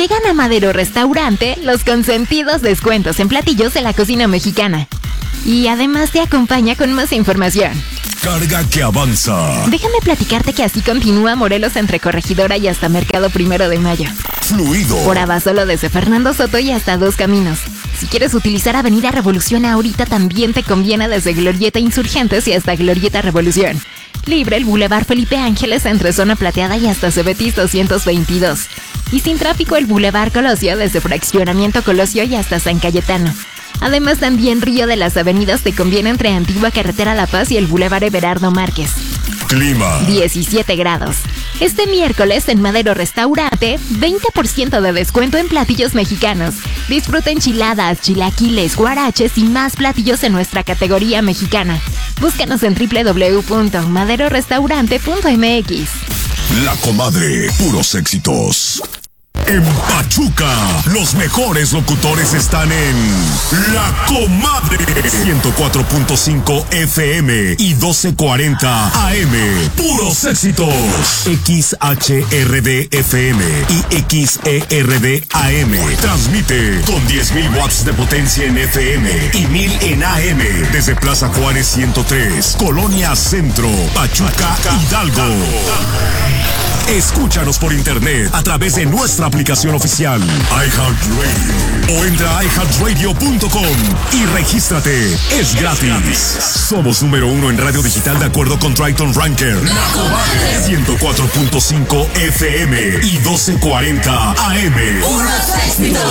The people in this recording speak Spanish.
Llegan a Madero Restaurante los consentidos descuentos en platillos de la cocina mexicana. Y además te acompaña con más información. Carga que avanza. Déjame platicarte que así continúa Morelos entre Corregidora y hasta Mercado 1 de Mayo. Fluido. Por Abasolo desde Fernando Soto y hasta Dos Caminos. Si quieres utilizar Avenida Revolución ahorita, también te conviene desde Glorieta Insurgentes y hasta Glorieta Revolución. Libre el Boulevard Felipe Ángeles entre Zona Plateada y hasta Cebetis 222. Y sin tráfico el Boulevard Colosio desde Fraccionamiento Colosio y hasta San Cayetano. Además, también Río de las Avenidas te conviene entre Antigua Carretera La Paz y el Boulevard Everardo Márquez. Clima. 17 grados. Este miércoles en Madero Restaurante, 20% de descuento en platillos mexicanos. Disfruta enchiladas, chilaquiles, guaraches y más platillos en nuestra categoría mexicana. Búscanos en www.maderorestaurante.mx. La Comadre, puros éxitos. En Pachuca, los mejores locutores están en La Comadre 104.5 FM y 1240 AM. Puros éxitos. XHRD FM y XERD AM. Transmite con 10.000 watts de potencia en FM y 1.000 en AM. Desde Plaza Juárez 103, Colonia Centro, Pachuca, Hidalgo. Escúchanos por internet a través de nuestra aplicación oficial iHeartRadio o entra a iHeartRadio.com y regístrate. Es gratis. Somos número 1 en radio digital de acuerdo con Triton Ranker. La Comadre 104.5 FM y 1240 AM. ¡Puros éxitos!